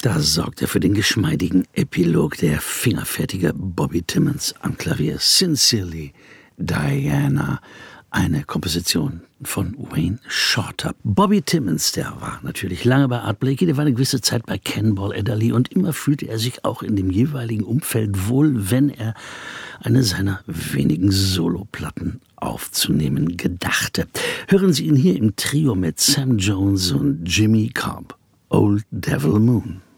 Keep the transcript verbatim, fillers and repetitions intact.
Da sorgt er für den geschmeidigen Epilog der fingerfertige Bobby Timmons am Klavier. Sincerely, Diana, eine Komposition von Wayne Shorter. Bobby Timmons, der war natürlich lange bei Art Blakey, der war eine gewisse Zeit bei Cannonball Adderley und immer fühlte er sich auch in dem jeweiligen Umfeld wohl, wenn er eine seiner wenigen Soloplatten aufzunehmen gedachte. Hören Sie ihn hier im Trio mit Sam Jones und Jimmy Cobb. Old Devil Moon.